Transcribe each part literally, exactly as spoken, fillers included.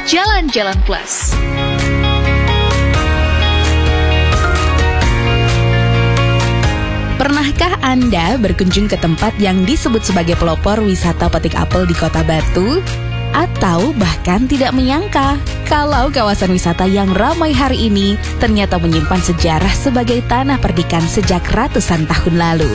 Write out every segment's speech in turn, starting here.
Jalan-Jalan Plus. Pernahkah Anda berkunjung ke tempat yang disebut sebagai pelopor wisata petik apel di Kota Batu? Atau bahkan tidak menyangka kalau kawasan wisata yang ramai hari ini ternyata menyimpan sejarah sebagai tanah perdikan sejak ratusan tahun lalu.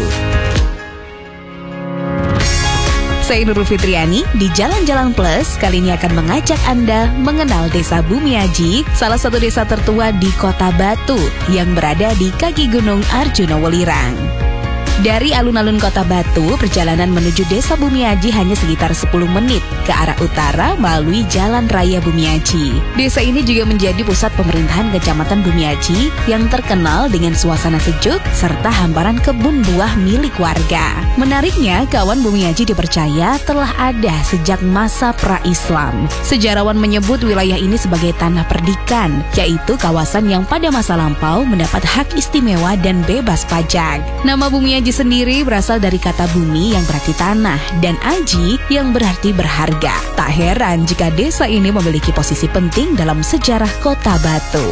Saya Nurul Fitriani, di Jalan-Jalan Plus kali ini akan mengajak Anda mengenal Desa Bumiaji, salah satu desa tertua di Kota Batu yang berada di kaki Gunung Arjuna Welirang. Dari alun-alun Kota Batu, perjalanan menuju Desa Bumiaji hanya sekitar sepuluh menit ke arah utara melalui Jalan Raya Bumiaji. Desa ini juga menjadi pusat pemerintahan Kecamatan Bumiaji yang terkenal dengan suasana sejuk serta hamparan kebun buah milik warga. Menariknya, kawan Bumiaji dipercaya telah ada sejak masa pra-Islam. Sejarawan menyebut wilayah ini sebagai tanah perdikan, yaitu kawasan yang pada masa lampau mendapat hak istimewa dan bebas pajak. Nama Bumiaji sendiri berasal dari kata bumi yang berarti tanah dan aji yang berarti berharga. Tak heran jika desa ini memiliki posisi penting dalam sejarah Kota Batu.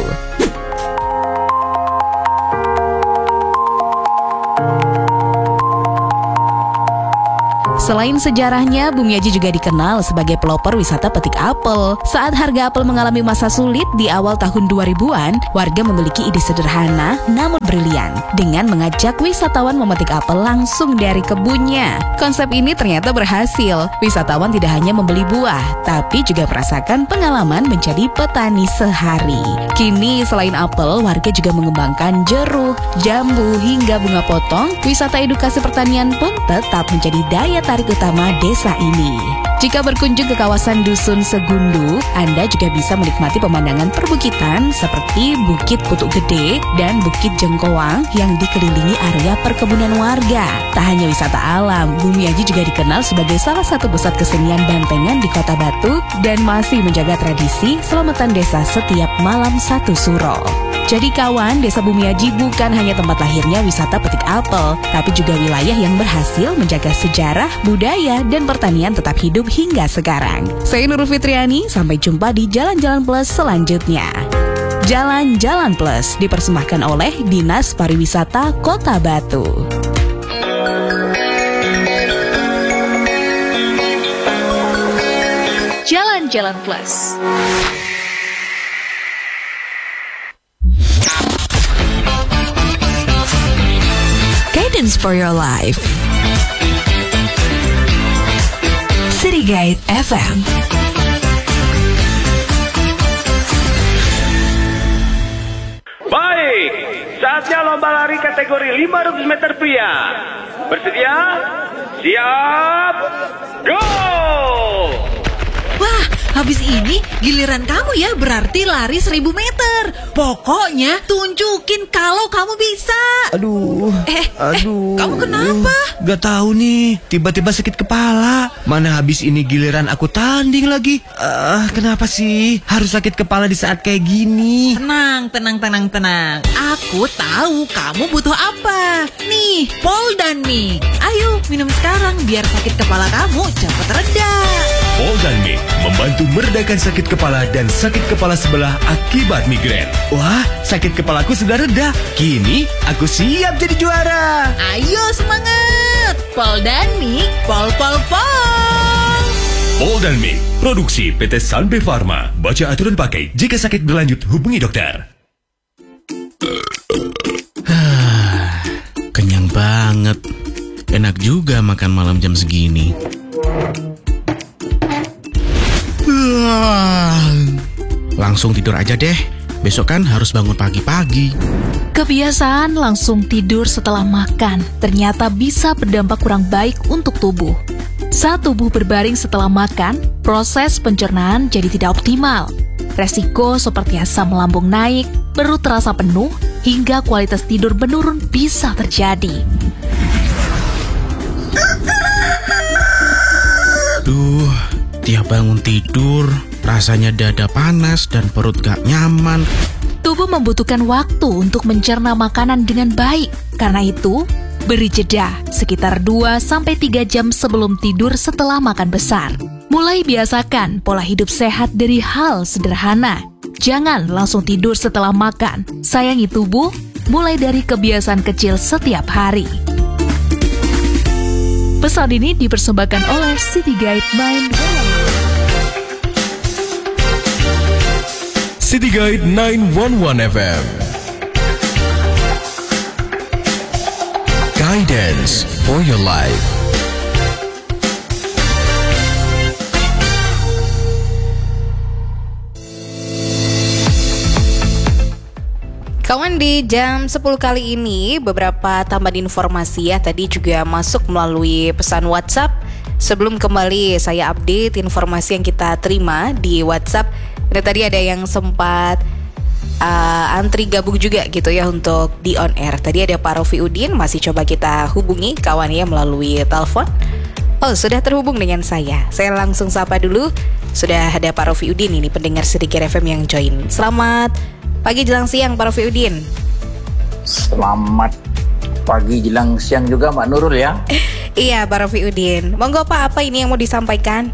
Selain sejarahnya, Bumiaji juga dikenal sebagai pelopor wisata petik apel. Saat harga apel mengalami masa sulit di awal tahun dua ribuan, warga memiliki ide sederhana namun brilian dengan mengajak wisatawan memetik apel langsung dari kebunnya. Konsep ini ternyata berhasil. Wisatawan tidak hanya membeli buah, tapi juga merasakan pengalaman menjadi petani sehari. Kini selain apel, warga juga mengembangkan jeruk, jambu, hingga bunga potong. Wisata edukasi pertanian pun tetap menjadi daya tarik tarik utama desa ini. Jika berkunjung ke kawasan Dusun Segundu, Anda juga bisa menikmati pemandangan perbukitan seperti Bukit Putuk Gede dan Bukit Jengkoang yang dikelilingi area perkebunan warga. Tak hanya wisata alam, Bumiaji juga dikenal sebagai salah satu pusat kesenian bantengan di Kota Batu dan masih menjaga tradisi selamatan desa setiap malam satu suro. Jadi kawan, Desa Bumiaji bukan hanya tempat lahirnya wisata petik apel, tapi juga wilayah yang berhasil menjaga sejarah, budaya, dan pertanian tetap hidup hingga sekarang. Saya Nurul Fitriani, sampai jumpa di Jalan-Jalan Plus selanjutnya. Jalan-Jalan Plus dipersembahkan oleh Dinas Pariwisata Kota Batu. Jalan-Jalan Plus. Guidance for your life. City Guide F M. Baik, saatnya lomba lari kategori lima ratus meter pria. Bersedia? Siap? Go! Wah, habis ini giliran kamu ya, berarti lari seribu meter. Pokoknya tunjukin kalau kamu bisa. Aduh, Eh, aduh. eh, kamu kenapa? Gak tahu nih, tiba-tiba sakit kepala. Mana habis ini giliran aku tanding lagi. Ah, kenapa sih harus sakit kepala di saat kayak gini? Tenang, tenang, tenang, tenang. Aku tahu kamu butuh apa. Nih, Poldanmi. Ayo, minum sekarang biar sakit kepala kamu cepat reda. Poldanmi membantu meredakan sakit kepala dan sakit kepala sebelah akibat migrain. Wah, sakit kepalaku sudah reda. Kini aku siap jadi juara. Ayo semangat. Poldanmi, pol pol pol. Poldanmi, produksi P T Sanbe Pharma. Baca aturan pakai. Jika sakit berlanjut, hubungi dokter. Kenyang banget. Enak juga makan malam jam segini. Langsung tidur aja deh. Besok kan harus bangun pagi-pagi. Kebiasaan langsung tidur setelah makan ternyata bisa berdampak kurang baik untuk tubuh. Saat tubuh berbaring setelah makan, proses pencernaan jadi tidak optimal. Resiko seperti asam lambung naik, perut terasa penuh, hingga kualitas tidur menurun bisa terjadi. Duh, tiap bangun tidur, rasanya dada panas dan perut gak nyaman. Tubuh membutuhkan waktu untuk mencerna makanan dengan baik. Karena itu, beri jeda sekitar dua sampai tiga jam sebelum tidur setelah makan besar. Mulai biasakan pola hidup sehat dari hal sederhana. Jangan langsung tidur setelah makan. Sayangi tubuh, mulai dari kebiasaan kecil setiap hari. Pesan ini dipersembahkan oleh City Guide Mind. City Guide sembilan satu satu F M. Guidance for your life. Kawan, di jam sepuluh kali ini beberapa tambahan informasi ya tadi juga masuk melalui pesan WhatsApp. Sebelum kembali saya update informasi yang kita terima di WhatsApp. Ini tadi ada yang sempat uh, antri gabung juga gitu ya untuk di on air. Tadi ada Pak Rofi Udin, masih coba kita hubungi kawan ya melalui telepon. Oh, sudah terhubung dengan saya. Saya langsung sapa dulu. Sudah ada Pak Rofi Udin ini pendengar Sedikit F M yang join. Selamat pagi jelang siang Pak Rofi Udin. Selamat pagi jelang siang juga Mbak Nurul ya. Iya Pak Rofi Udin. Monggo Pak, apa ini yang mau disampaikan?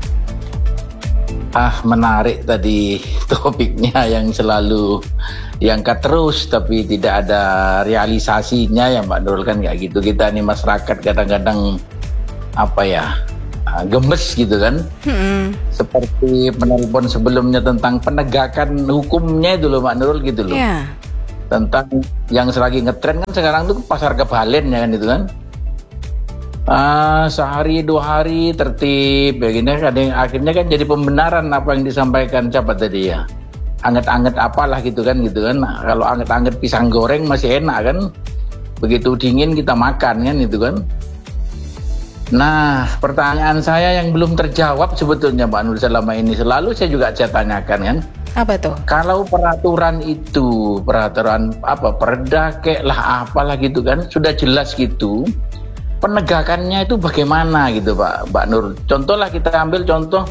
Ah, menarik tadi topiknya yang selalu diangkat terus tapi tidak ada realisasinya ya Mbak Nurul, kan kayak gitu. Kita nih masyarakat kadang-kadang apa ya, gemes gitu kan. Hmm. Seperti penelpon sebelumnya tentang penegakan hukumnya itu loh Mbak Nurul gitu loh. Yeah. Tentang yang selagi ngetren kan sekarang tuh pasar kebalen ya kan itu kan. Ah, sehari dua hari tertib ya gini, kadang akhirnya kan jadi pembenaran apa yang disampaikan siapa tadi ya. Anget-anget apalah gitu kan gitu kan. Kalau anget-anget pisang goreng masih enak kan. Begitu dingin kita makan kan gitu kan. Nah, pertanyaan saya yang belum terjawab sebetulnya Mbak Nur selama ini selalu saya juga saya tanyakan kan. Apa tuh? Kalau peraturan itu, peraturan apa, perda kek lah apalah gitu kan, sudah jelas gitu. Penegakannya itu bagaimana gitu Pak Mbak Nur. Contohlah kita ambil contoh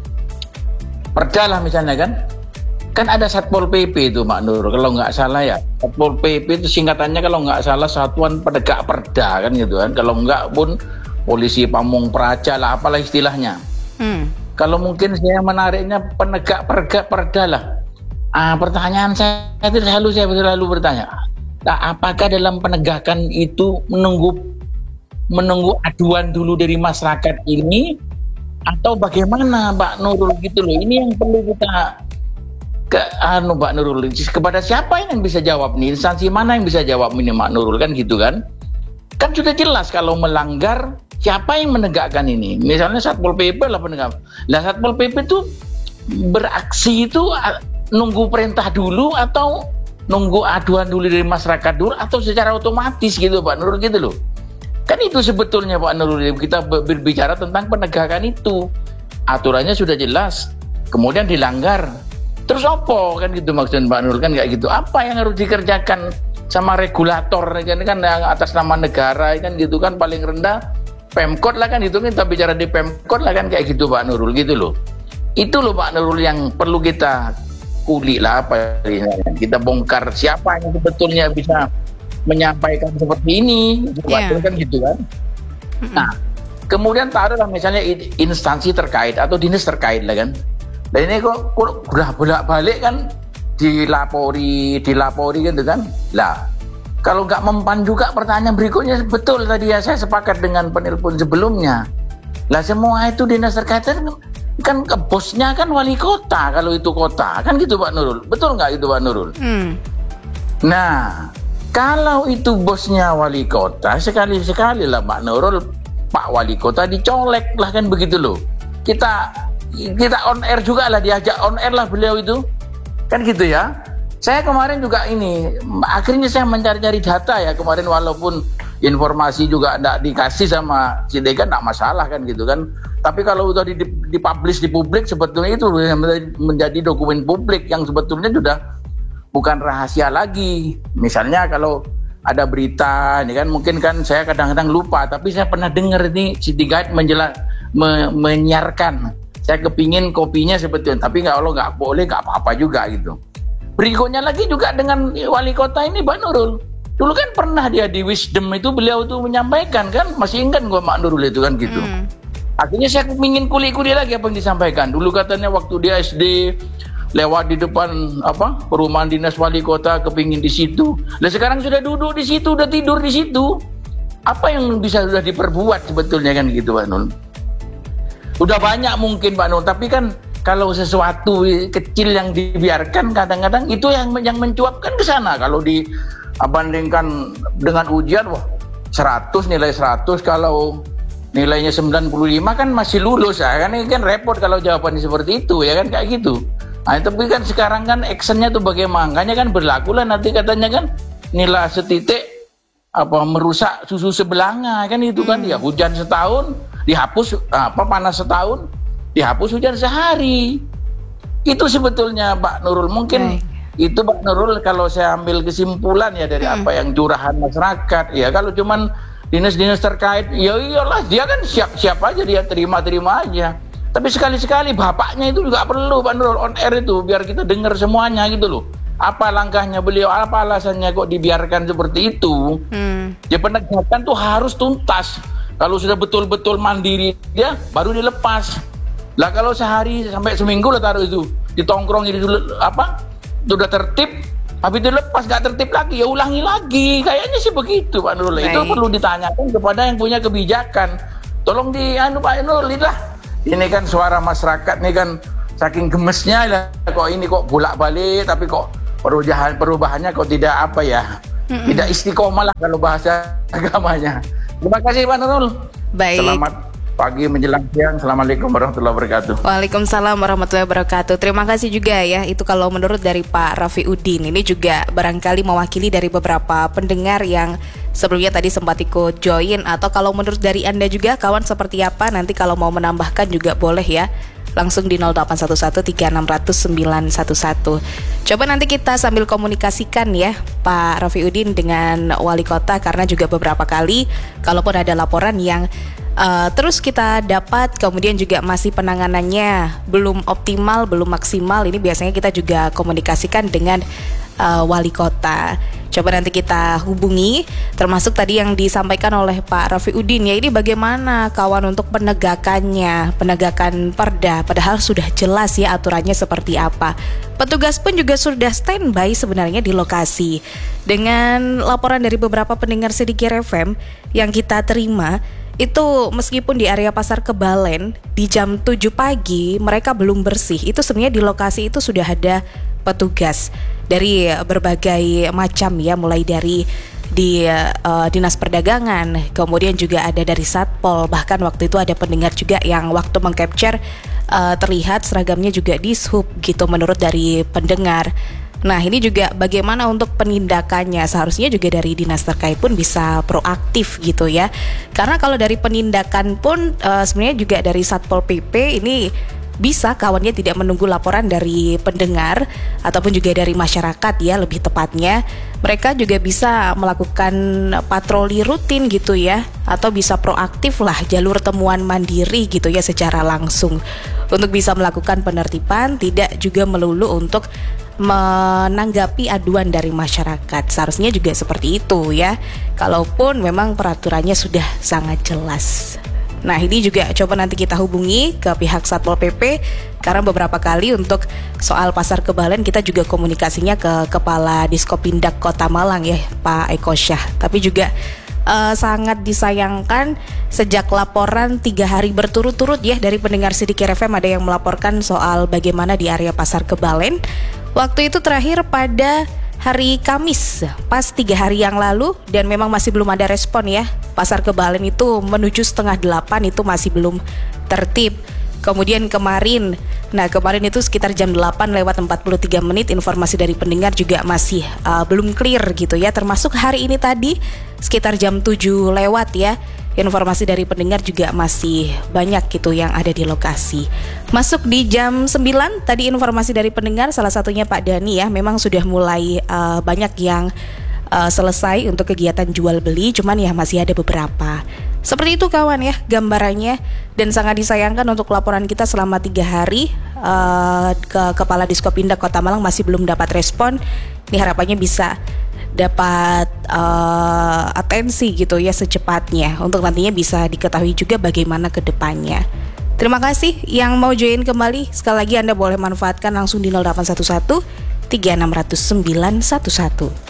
perda lah misalnya kan. Kan ada Satpol P P itu Mbak Nur, kalau nggak salah ya. Satpol P P itu singkatannya kalau nggak salah Satuan Penegak Perda kan gitu kan. Kalau nggak pun polisi pamung praja lah apalah istilahnya. Hmm. Kalau mungkin saya menariknya penegak perda perda lah. Ah, pertanyaan saya itu selalu saya selalu bertanya, nah, apakah dalam penegakan itu menunggu menunggu aduan dulu dari masyarakat ini atau bagaimana Mbak Nurul gitu loh. Ini yang perlu kita ke anu Mbak Nurul, kepada siapa yang bisa jawab nih, instansi mana yang bisa jawab ini Mbak Nurul kan gitu kan. Kan sudah jelas kalau melanggar siapa yang menegakkan ini. Misalnya Satpol P P lah penegak. Lah Satpol P P itu beraksi itu nunggu perintah dulu atau nunggu aduan dulu dari masyarakat dulu atau secara otomatis gitu Pak Nurul gitu loh. Kan itu sebetulnya Pak Nurul, kita berbicara tentang penegakan itu. Aturannya sudah jelas, kemudian dilanggar. Terus apa kan gitu maksud Pak Nurul kan kayak gitu. Apa yang harus dikerjakan sama regulator kan kan yang atas nama negara kan gitu kan, paling rendah Pemkot lah kan itu, kita bicara di Pemkot lah kan kayak gitu Pak Nurul gitu loh. Itu loh Pak Nurul yang perlu kita kulik lah apa kita bongkar siapa yang sebetulnya bisa menyampaikan seperti ini yeah. Kan gitu kan. Mm-hmm. Nah kemudian taruhlah misalnya instansi terkait atau dinas terkait lah kan. Dan ini kok udah bolak-balik kan dilapori dilapori gitu kan. Lah kalau nggak mempan juga pertanyaan berikutnya, betul tadi ya saya sepakat dengan penelpon sebelumnya. Lah semua itu dinas terkait kan, kan ke bosnya kan wali kota kalau itu kota kan gitu Pak Nurul. Betul nggak itu Pak Nurul? Hmm. Nah kalau itu bosnya wali kota, sekali-sekali lah Pak Nurul, Pak Wali Kota dicolek lah kan begitu loh. Kita kita on air juga lah, diajak on air lah beliau itu. Kan gitu ya. Saya kemarin juga ini, akhirnya saya mencari-cari data ya kemarin, walaupun informasi juga tidak dikasih sama si Deka, tidak masalah kan gitu kan. Tapi kalau sudah dipublish di publik, sebetulnya itu menjadi dokumen publik yang sebetulnya sudah bukan rahasia lagi. Misalnya kalau ada berita, ini kan mungkin kan saya kadang-kadang lupa, tapi saya pernah dengar ini City Guide menjelas, me, menyiarkan. Saya kepingin kopinya sebetulnya, tapi kalau nggak boleh nggak apa-apa juga gitu. Berikutnya lagi juga dengan wali kota ini Pak Nurul. Dulu kan pernah dia di Wisdom itu beliau tuh menyampaikan kan, masih ingat gua Mak Nurul itu kan gitu. Hmm. Akhirnya saya ingin kulik-kulik lagi apa yang disampaikan. Dulu katanya waktu dia S D lewat di depan apa perumahan dinas wali kota kepingin di situ. Nah sekarang sudah duduk di situ, udah tidur di situ. Apa yang bisa sudah diperbuat sebetulnya kan gitu Pak Nun. Udah banyak mungkin Pak Nun, tapi kan kalau sesuatu kecil yang dibiarkan kadang-kadang itu yang yang mencuapkan ke sana. Kalau dibandingkan dengan ujian, wah seratus nilai seratus, kalau nilainya sembilan puluh lima kan masih lulus ya kan, ini kan repot kalau jawabannya seperti itu ya kan kayak gitu. Nah tapi kan sekarang kan actionnya tuh bagaimana, makanya kan berlaku lah nanti katanya kan nilai setitik apa merusak susu sebelanga kan itu kan, ya hujan setahun dihapus, apa panas setahun dihapus hujan sehari. Itu sebetulnya Pak Nurul, mungkin Baik. Itu Pak Nurul kalau saya ambil kesimpulan ya dari hmm. apa yang curahan masyarakat ya. Kalau cuman dinas-dinas terkait, ya iyalah dia kan siap-siap aja, dia terima-terima aja. Tapi sekali-sekali bapaknya itu juga perlu Pak Nurul on air itu biar kita dengar semuanya gitu loh. Apa langkahnya beliau, apa alasannya kok dibiarkan seperti itu. Hmm. Ya penegakan tuh harus tuntas. Kalau sudah betul-betul mandiri dia baru dilepas. Lah kalau sehari sampai seminggu lah taruh itu ditongkrong itu apa sudah tertib, habis itu lepas gak tertib lagi ya ulangi lagi. Kayaknya sih begitu Pak Nurul. Itu perlu ditanyakan kepada yang punya kebijakan. Tolong di anu Pak Nurul lah. Ini kan suara masyarakat nih kan saking gemesnya lah kok ini kok bolak-balik tapi kok perubahan perubahannya kok tidak apa ya. Mm-mm. Tidak istiqomah lah kalau bahasa agamanya. Terima kasih Pak Nurul. Baik. Selamat pagi menjelang siang. Assalamualaikum warahmatullahi wabarakatuh. Waalaikumsalam warahmatullahi wabarakatuh. Terima kasih juga ya. Itu kalau menurut dari Pak Rafiuddin. Ini juga barangkali mewakili dari beberapa pendengar yang sebelumnya tadi sempat ikut join. Atau kalau menurut dari Anda juga kawan seperti apa, nanti kalau mau menambahkan juga boleh ya. Langsung di nol delapan satu satu tiga enam nol nol sembilan satu satu. Coba nanti kita sambil komunikasikan ya Pak Rafiuddin dengan wali kota, karena juga beberapa kali kalaupun ada laporan yang Uh, terus kita dapat kemudian juga masih penanganannya belum optimal, belum maksimal, ini biasanya kita juga komunikasikan dengan uh, wali kota. Coba nanti kita hubungi, termasuk tadi yang disampaikan oleh Pak Rafiuddin ya, ini bagaimana kawan untuk penegakannya, penegakan perda, padahal sudah jelas ya aturannya seperti apa. Petugas pun juga sudah standby sebenarnya di lokasi. Dengan laporan dari beberapa pendengar Sidikir F M yang kita terima, itu meskipun di area Pasar Kebalen di jam tujuh pagi mereka belum bersih, itu sebenarnya di lokasi itu sudah ada petugas dari berbagai macam ya, mulai dari di uh, Dinas Perdagangan, kemudian juga ada dari Satpol, bahkan waktu itu ada pendengar juga yang waktu mengcapture uh, terlihat seragamnya juga Dishub gitu menurut dari pendengar. Nah ini juga bagaimana untuk penindakannya, seharusnya juga dari dinas terkait pun bisa proaktif gitu ya. Karena kalau dari penindakan pun uh, sebenarnya juga dari Satpol P P ini bisa kawannya tidak menunggu laporan dari pendengar ataupun juga dari masyarakat ya, lebih tepatnya mereka juga bisa melakukan patroli rutin gitu ya, atau bisa proaktif lah jalur temuan mandiri gitu ya secara langsung untuk bisa melakukan penertiban, tidak juga melulu untuk menanggapi aduan dari masyarakat. Seharusnya juga seperti itu ya, kalaupun memang peraturannya sudah sangat jelas. Nah ini juga coba nanti kita hubungi ke pihak Satpol P P, karena beberapa kali untuk soal Pasar Kebalen kita juga komunikasinya ke Kepala Diskopindak Kota Malang ya Pak Eko Syah. Tapi juga uh, sangat disayangkan sejak laporan tiga hari berturut-turut ya dari pendengar Sidikir F M ada yang melaporkan soal bagaimana di area Pasar Kebalen. Waktu itu terakhir pada hari Kamis, pas tiga hari yang lalu, dan memang masih belum ada respon ya. Pasar Kebalen itu menuju setengah delapan itu masih belum tertib. Kemudian kemarin, nah kemarin itu sekitar jam delapan lewat empat puluh tiga menit, informasi dari pendengar juga masih uh, belum clear gitu ya. Termasuk hari ini tadi sekitar jam tujuh lewat ya, informasi dari pendengar juga masih banyak gitu yang ada di lokasi. Masuk di jam sembilan tadi informasi dari pendengar, salah satunya Pak Dani ya, memang sudah mulai uh, banyak yang uh, selesai untuk kegiatan jual beli, cuman ya masih ada beberapa. Seperti itu kawan ya gambarannya, dan sangat disayangkan untuk laporan kita selama tiga hari uh, ke Kepala Diskopindak Kota Malang masih belum dapat respon. Ini harapannya bisa dapat uh, atensi gitu ya secepatnya, untuk nantinya bisa diketahui juga bagaimana ke depannya. Terima kasih yang mau join kembali. Sekali lagi Anda boleh manfaatkan langsung di nol delapan satu satu tiga enam nol nol sembilan satu satu.